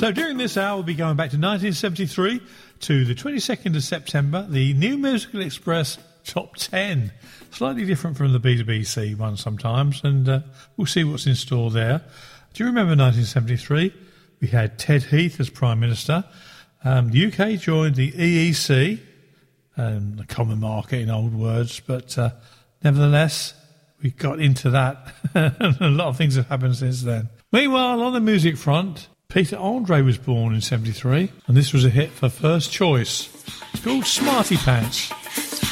So during this hour, we'll be going back to 1973 to the 22nd of September, the New Musical Express Top 10. Slightly different from the B2BC one sometimes, and we'll see what's in store there. Do you remember 1973? We had Ted Heath as Prime Minister. The UK joined the EEC, the common market in old words, but nevertheless, we got into that. And a lot of things have happened since then. Meanwhile, on the music front, Peter Andre was born in 73, and this was a hit for First Choice. It's called Smarty Pants.